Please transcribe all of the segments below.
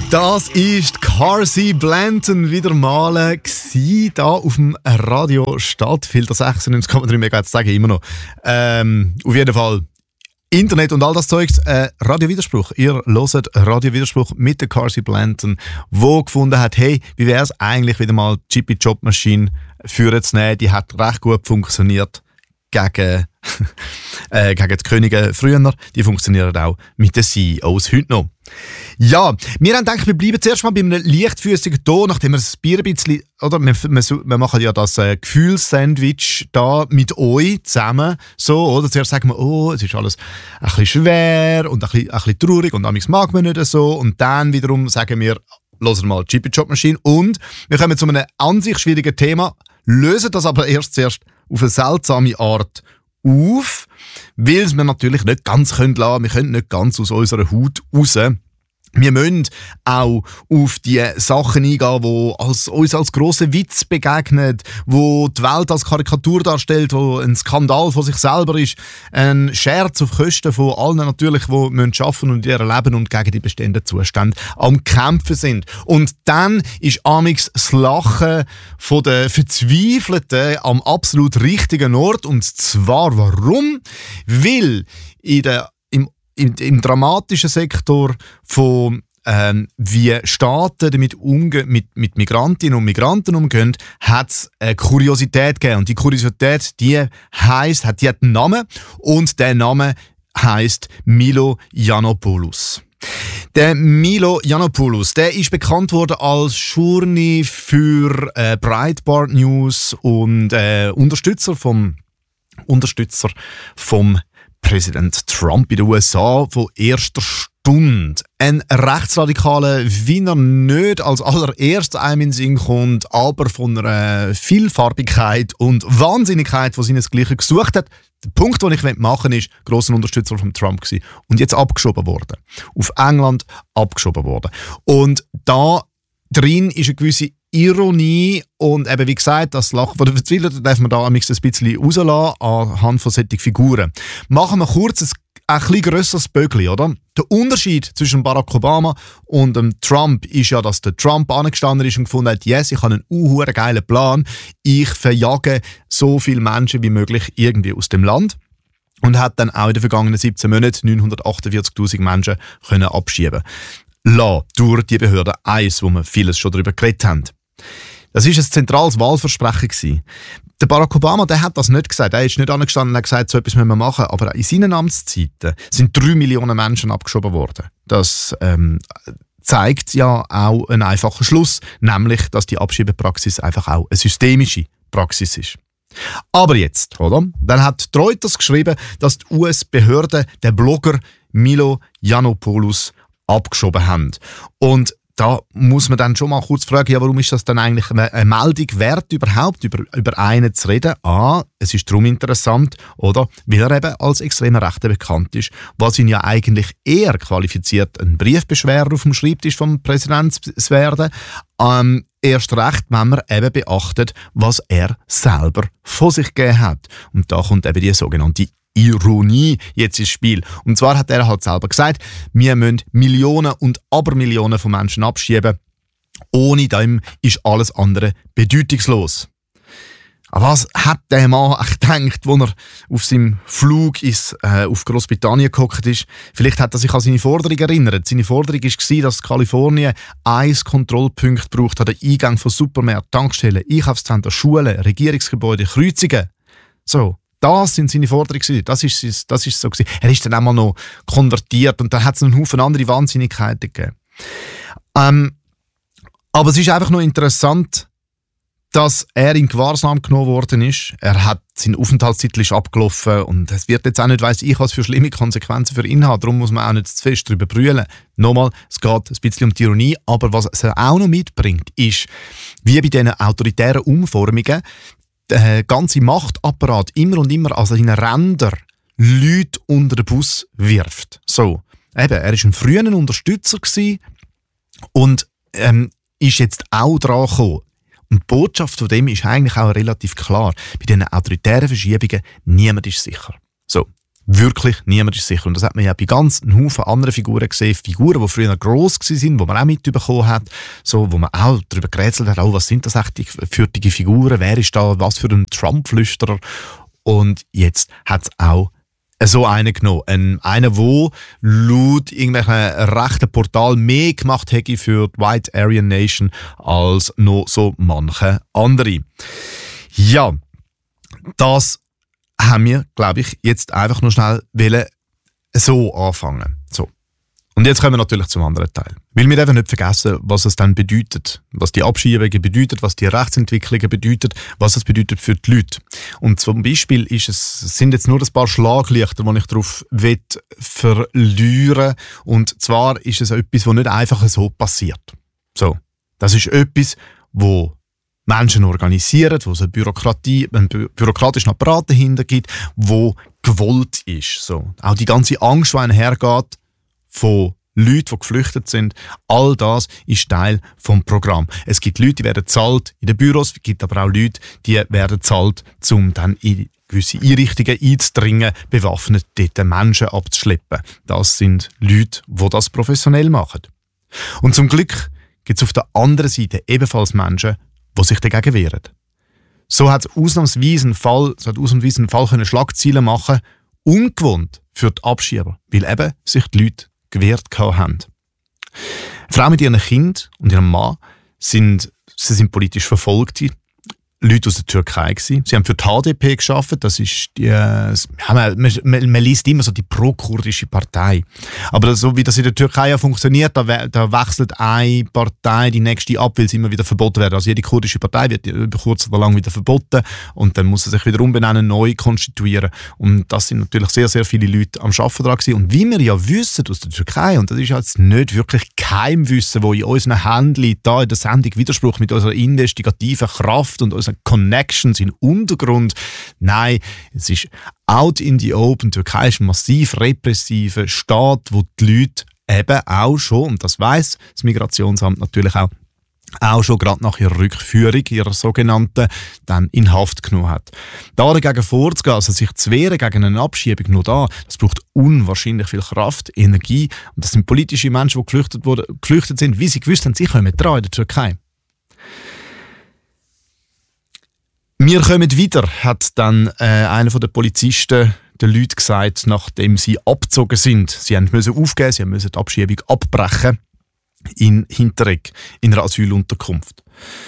Das ist Carsey Blanton wieder mal da auf dem Radio Stadtfilter 96,3 MHz, sage ich immer noch. Auf jeden Fall Internet und all das Zeugs. Radio Widerspruch. Ihr hört Radio Widerspruch mit der Carsey Blanton, wo gefunden hat, hey, wie wäre es eigentlich wieder mal Chippy Job Machine führen zu nehmen. Die hat recht gut funktioniert gegen die Könige früher. Die funktionieren auch mit den CEOs heute noch. Ja, wir haben gedacht, wir bleiben zuerst mal bei einem leichtfüßigen Ton, nachdem wir das Bier ein bisschen, oder? Wir machen ja das Gefühlssandwich da mit euch zusammen, so, oder? Zuerst sagen wir, oh, es ist alles ein bisschen schwer und ein bisschen traurig und amigs mag man nicht so, und dann wiederum sagen wir, hören mal Chippy Job Machine, und wir kommen zu einem an sich schwierigen Thema, lösen das aber zuerst auf eine seltsame Art auf, weil es wir natürlich nicht ganz lassen können. Wir können nicht ganz aus unserer Haut raus. Wir müssen auch auf die Sachen eingehen, die uns als grosser Witz begegnen, wo die Welt als Karikatur darstellt, wo ein Skandal von sich selber ist, ein Scherz auf Kosten von allen natürlich, die arbeiten und ihr Leben und gegen die bestehenden Zustände am Kämpfen sind. Und dann ist amix das Lachen von den Verzweifelten am absolut richtigen Ort. Und zwar warum? Weil im dramatischen Sektor von wie Staaten damit umgehen, mit Migrantinnen und Migranten umgehen, hat es eine Kuriosität gegeben. Und die Kuriosität, die hat einen Namen, und der Name heisst Milo Yiannopoulos. Der Milo Yiannopoulos, der ist bekannt worden als Journey für Breitbart News und Unterstützer vom Präsident Trump in den USA von erster Stunde. Ein Rechtsradikaler, wie er nicht als allererstes einem in den Sinn kommt, aber von einer Vielfarbigkeit und Wahnsinnigkeit, die seinesgleichen gesucht hat. Der Punkt, den ich machen will, ist, grosser Unterstützer von Trump gewesen und jetzt abgeschoben worden. Auf England abgeschoben worden. Und da drin ist eine gewisse Ironie, und eben wie gesagt, das Lachen von der Verzweiflung darf man da ein bisschen rauslassen anhand von solchen Figuren. Machen wir kurz ein bisschen grösseres Böckli, oder? Der Unterschied zwischen Barack Obama und dem Trump ist ja, dass der Trump angestanden ist und gefunden hat, yes, ich habe einen geilen Plan, ich verjage so viele Menschen wie möglich irgendwie aus dem Land. Und hat dann auch in den vergangenen 17 Monaten 948'000 Menschen können abschieben lassen durch die Behörde 1, wo wir vieles schon darüber geredet haben. Das war ein zentrales Wahlversprechen gewesen. Der Barack Obama, der hat das nicht gesagt. Er ist nicht angestanden und hat gesagt, so etwas müssen wir machen. Aber in seinen Amtszeiten sind 3 Millionen Menschen abgeschoben worden. Das zeigt ja auch einen einfachen Schluss, nämlich, dass die Abschiebepraxis einfach auch eine systemische Praxis ist. Aber jetzt, oder? Dann hat Reuters geschrieben, dass die US-Behörden den Blogger Milo Yiannopoulos abgeschoben haben. Und da muss man dann schon mal kurz fragen, ja, warum ist das dann eigentlich eine Meldung wert, überhaupt über einen zu reden? Es ist darum interessant, oder? Weil er eben als extremer Rechter bekannt ist, was ihn ja eigentlich eher qualifiziert, ein Briefbeschwerer auf dem Schreibtisch vom Präsidenten zu werden. Erst recht, wenn man eben beachtet, was er selber von sich gegeben hat. Und da kommt eben die sogenannte Ironie jetzt ins Spiel. Und zwar hat er halt selber gesagt, wir müssen Millionen und Abermillionen von Menschen abschieben. Ohne dem ist alles andere bedeutungslos. Aber was hat der Mann gedacht, als er auf seinem Flug auf Großbritannien gehockt ist? Vielleicht hat er sich an seine Forderung erinnert. Seine Forderung war, dass Kalifornien 1 Kontrollpunkt braucht an den Eingängen von Supermärkten, Tankstellen, Einkaufszentren, Schulen, Regierungsgebäude, Kreuzungen. So. Das sind seine Forderungen. Das ist so gewesen. Er ist dann einmal noch konvertiert und dann hat es einen Haufen andere Wahnsinnigkeiten gegeben. Aber es ist einfach nur interessant, dass er in Gewahrsam genommen worden ist. Sein Aufenthaltstitel ist abgelaufen und es wird jetzt auch nicht, weiss ich, was für schlimme Konsequenzen für ihn haben. Darum muss man auch nicht zu fest darüber brüllen. Nochmal, es geht ein bisschen um die Ironie, aber was es auch noch mitbringt, ist, wie bei diesen autoritären Umformungen, der ganze Machtapparat immer und immer an seinen Rändern Leute unter den Bus wirft. So. Eben, er war ein früher Unterstützer und ist jetzt auch dran gekommen. Und die Botschaft von dem ist eigentlich auch relativ klar. Bei diesen autoritären Verschiebungen, niemand ist sicher. So, Wirklich niemand ist sicher. Und das hat man ja bei ganz einem Haufen anderen Figuren gesehen. Figuren, die früher gross waren, die man auch mitbekommen hat. So, wo man auch darüber gerätselt hat, was sind das eigentlich für Figuren? Wer ist da was für ein Trump-Flüsterer? Und jetzt hat es auch so einen genommen. Einer, der laut irgendwelchen rechten Portal mehr gemacht hätte für die White Aryan Nation als noch so manche andere. Ja, das haben wir, glaube ich, jetzt einfach noch schnell so anfangen. So. Und jetzt kommen wir natürlich zum anderen Teil. Weil wir eben nicht vergessen, was es dann bedeutet, was die Abschiebungen bedeutet, was die Rechtsentwicklungen bedeutet, was es bedeutet für die Leute. Und zum Beispiel sind jetzt nur ein paar Schlaglichter, die ich darauf verlieren. Und zwar ist es etwas, was nicht einfach so passiert. So. Das ist etwas, wo Menschen organisieren, wo es einen bürokratischen Apparat dahinter gibt, wo gewollt ist. So. Auch die ganze Angst, die einhergeht von Leuten, die geflüchtet sind, all das ist Teil des Programms. Es gibt Leute, die werden bezahlt in den Büros, es gibt aber auch Leute, die werden bezahlt, um dann in gewisse Einrichtungen einzudringen, bewaffnet dort Menschen abzuschleppen. Das sind Leute, die das professionell machen. Und zum Glück gibt es auf der anderen Seite ebenfalls Menschen, die sich dagegen wehren. So hat es ausnahmsweise einen Fall können Schlagzeilen machen, ungewohnt für die Abschieber, weil eben sich die Leute gewehrt haben. Frauen mit ihren Kindern und ihrem Mann sind politisch Verfolgte Leute aus der Türkei gewesen. Sie haben für die HDP gearbeitet. Das ist man liest immer so die pro-kurdische Partei. Aber so wie das in der Türkei ja funktioniert, da wechselt eine Partei die nächste ab, weil sie immer wieder verboten werden. Also jede kurdische Partei wird über kurz oder lang wieder verboten und dann muss sie sich wieder umbenennen, neu konstituieren. Und das sind natürlich sehr, sehr viele Leute am Arbeiten dran gewesen. Und wie wir ja wissen aus der Türkei, und das ist jetzt nicht wirklich Geheimwissen, wo in unseren Händen da in der Sendung Widerspruch mit unserer investigativen Kraft und unseren Connections im Untergrund. Nein, es ist out in the open. Die Türkei ist ein massiv repressiver Staat, wo die Leute eben auch schon, und das weiss das Migrationsamt natürlich auch schon gerade nach ihrer Rückführung, ihrer sogenannten, dann in Haft genommen hat. Da dagegen vorzugehen, also sich zu wehren gegen eine Abschiebung, nur das braucht unwahrscheinlich viel Kraft, Energie. Und das sind politische Menschen, die geflüchtet sind, wie sie gewusst haben, sie kommen dran in der Türkei. Wir kommen wieder, hat dann einer der Polizisten den Leuten gesagt, nachdem sie abgezogen sind. Sie mussten aufgeben, sie mussten die Abschiebung abbrechen in Hinteregg, in einer Asylunterkunft.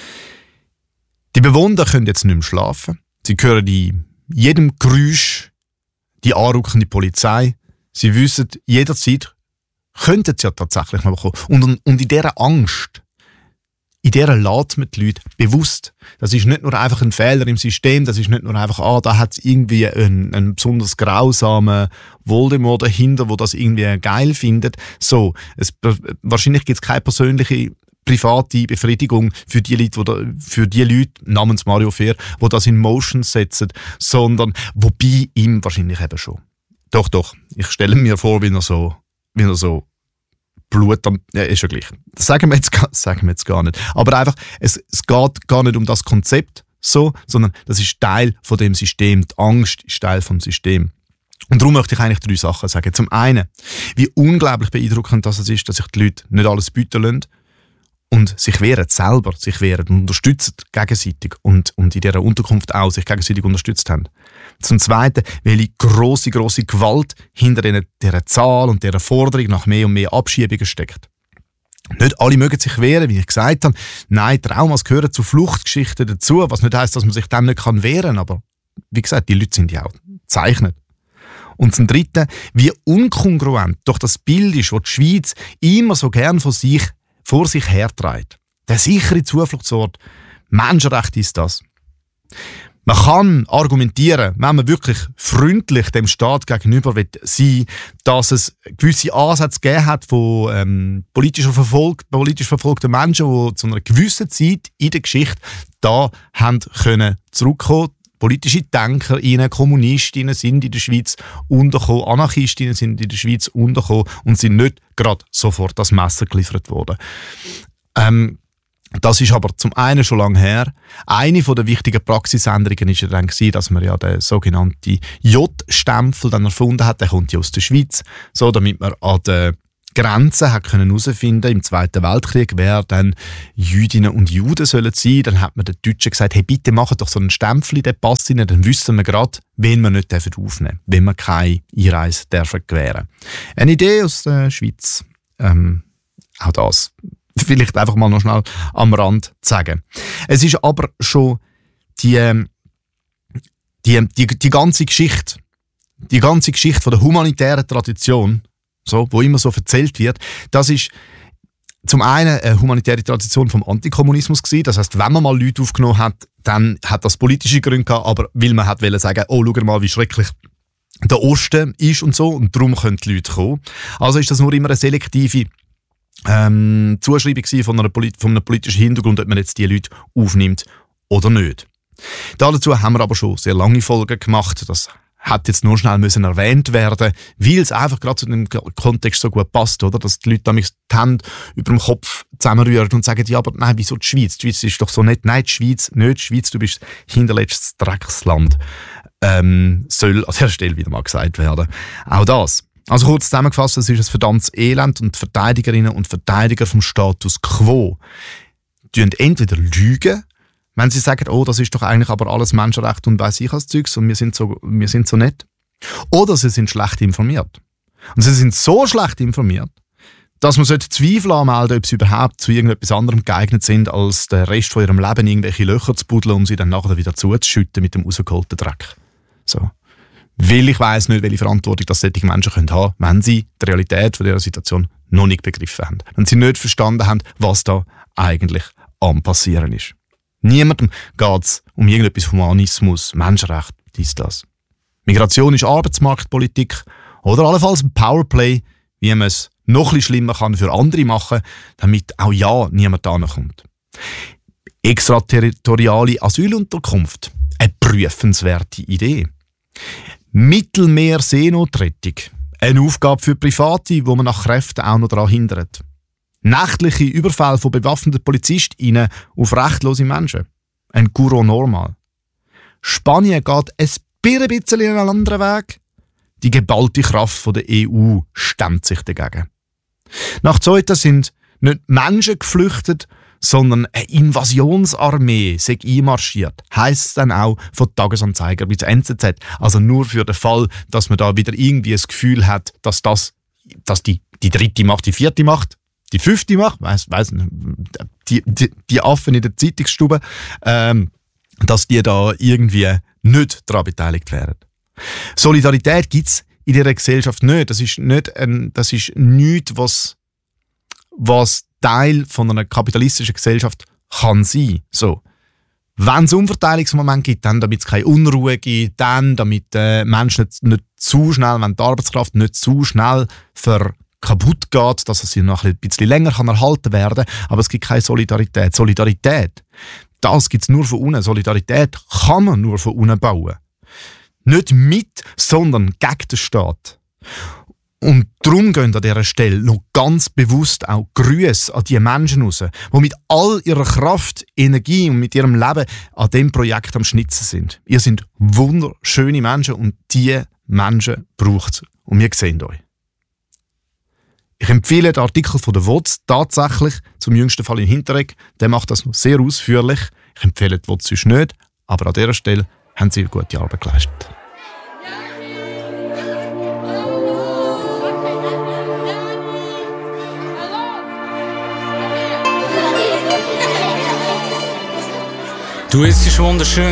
Die Bewohner können jetzt nicht mehr schlafen. Sie hören in jedem Geräusch die anrückende Polizei. Sie wissen, jederzeit könnten sie ja tatsächlich noch kommen. Und in dieser Angst, in dieser lässt man die Leute bewusst. Das ist nicht nur einfach ein Fehler im System, das ist nicht nur einfach, da hat es irgendwie einen besonders grausamen Voldemort dahinter, der das irgendwie geil findet. So, wahrscheinlich gibt es keine persönliche private Befriedigung für die Leute namens Mario Fehr, die das in Motion setzen, sondern wobei ihm wahrscheinlich eben schon. Doch, ich stelle mir vor, wie er so Blut ist ja gleich. Das sagen wir jetzt gar nicht. Aber einfach, es geht gar nicht um das Konzept so, sondern das ist Teil von dem System. Die Angst ist Teil vom System. Und darum möchte ich eigentlich 3 Sachen sagen. Zum einen, wie unglaublich beeindruckend das ist, dass sich die Leute nicht alles bieten lassen und sich wehren selber, und unterstützen gegenseitig und in dieser Unterkunft auch sich gegenseitig unterstützt haben. Zum Zweiten, welche grosse Gewalt hinter dieser Zahl und dieser Forderung nach mehr und mehr Abschiebungen steckt. Nicht alle mögen sich wehren, wie ich gesagt habe. Nein, Traumas gehören zu Fluchtgeschichten dazu, was nicht heisst, dass man sich dann nicht wehren kann. Aber wie gesagt, die Leute sind ja auch gezeichnet. Und zum Dritten, wie unkongruent doch das Bild ist, das die Schweiz immer so gern vor sich herträgt. Der sichere Zufluchtsort, Menschenrecht ist das. Man kann argumentieren, wenn man wirklich freundlich dem Staat gegenüber sein will, dass es gewisse Ansätze gegeben hat von politisch verfolgten Menschen, die zu einer gewissen Zeit in der Geschichte da haben können zurückkommen. Politische Denker, Kommunistinnen sind in der Schweiz untergekommen, Anarchistinnen sind in der Schweiz untergekommen und sind nicht gerade sofort das Messer geliefert worden. Das ist aber zum einen schon lange her. Eine der wichtigen Praxisänderungen war ja dann, dass man ja den sogenannten J-Stempel dann erfunden hat. Der kommt ja aus der Schweiz, so damit man an der Grenzen herausfinden im Zweiten Weltkrieg, wer dann Jüdinnen und Juden sollen sein. Dann hat man den Deutschen gesagt, hey, bitte macht doch so einen Stempel in den Pass rein, dann wissen wir gerade, wen wir nicht aufnehmen dürfen, wenn wir keine Einreise gewähren. Eine Idee aus der Schweiz. Auch das vielleicht einfach mal noch schnell am Rand zu sagen. Es ist aber schon die ganze Geschichte von der humanitären Tradition, so, wo immer so erzählt wird, das ist zum einen eine humanitäre Tradition vom Antikommunismus gewesen. Das heisst, wenn man mal Leute aufgenommen hat, dann hat das politische Gründe gehabt, aber weil man hat wollen sagen, oh, schau mal, wie schrecklich der Osten ist und so, und darum können die Leute kommen. Also ist das nur immer eine selektive Zuschreibung von einem politischen Hintergrund, ob man jetzt die Leute aufnimmt oder nicht. Dazu haben wir aber schon sehr lange Folgen gemacht. Das hat jetzt nur schnell müssen erwähnt werden, weil es einfach gerade zu dem Kontext so gut passt, oder? Dass die Leute damit die Hände über dem Kopf zusammenrühren und sagen, ja, aber nein, wieso die Schweiz? Die Schweiz ist doch so nett. Nein, die Schweiz nicht. Die Schweiz, du bist hinterletztes Drecksland. Soll an dieser Stelle wieder mal gesagt werden. Auch das. Also kurz zusammengefasst, es ist ein verdammtes Elend, und die Verteidigerinnen und Verteidiger vom Status Quo tun entweder lügen, wenn sie sagen, oh, das ist doch eigentlich aber alles Menschenrecht und weiss ich als Zeugs und wir sind so nett. Oder sie sind schlecht informiert. Und sie sind so schlecht informiert, dass man Zweifel anmelden, ob sie überhaupt zu irgendetwas anderem geeignet sind, als den Rest von ihrem Leben irgendwelche Löcher zu buddeln, um sie dann nachher wieder zuzuschütten mit dem rausgeholten Dreck. So. Weil ich weiss nicht, welche Verantwortung das solche Menschen haben können, wenn sie die Realität von dieser Situation noch nicht begriffen haben. Wenn sie nicht verstanden haben, was da eigentlich am Passieren ist. Niemandem geht es um irgendetwas Humanismus, Menschenrecht, das. Migration ist Arbeitsmarktpolitik oder allenfalls ein Powerplay, wie man es noch ein bisschen schlimmer kann für andere machen, damit auch ja niemand da kommt. Extraterritoriale Asylunterkunft. Eine prüfenswerte Idee. Mittelmeer-Seenotrettung. Eine Aufgabe für Private, wo man nach Kräften auch noch daran hindert. Nächtliche Überfälle von bewaffneten PolizistInnen auf rechtlose Menschen. Ein Guru normal. Spanien geht ein bisschen einen anderen Weg. Die geballte Kraft der EU stemmt sich dagegen. Nach Zeiten sind nicht Menschen geflüchtet, sondern eine Invasionsarmee sei einmarschiert. Heisst es dann auch von Tagesanzeiger bis NZZ. Also nur für den Fall, dass man da wieder irgendwie das Gefühl hat, dass die dritte Macht, die vierte Macht, die fünfte Macht, weiss nicht, die Affen in der Zeitungsstube, dass die da irgendwie nicht daran beteiligt werden. Solidarität gibt es in dieser Gesellschaft nicht. Das ist nichts, was Teil von einer kapitalistischen Gesellschaft kann sein. So. Wenn es Umverteilungsmomente gibt, dann damit es keine Unruhe gibt, dann damit Menschen nicht zu schnell, wenn die Arbeitskraft nicht zu schnell kaputt geht, dass sie noch ein bisschen länger erhalten werden kann. Aber es gibt keine Solidarität. Solidarität, das gibt es nur von unten. Solidarität kann man nur von unten bauen. Nicht mit, sondern gegen den Staat. Und darum gehen an dieser Stelle noch ganz bewusst auch Grüße an die Menschen raus, die mit all ihrer Kraft, Energie und mit ihrem Leben an diesem Projekt am Schnitzen sind. Ihr seid wunderschöne Menschen und diese Menschen braucht es. Und wir sehen euch. Ich empfehle den Artikel von der WOZ tatsächlich zum jüngsten Fall in Hinteregg. Der macht das noch sehr ausführlich. Ich empfehle die WOZ sonst nicht, aber an dieser Stelle haben sie gute Arbeit geleistet. Du, es ist wunderschön.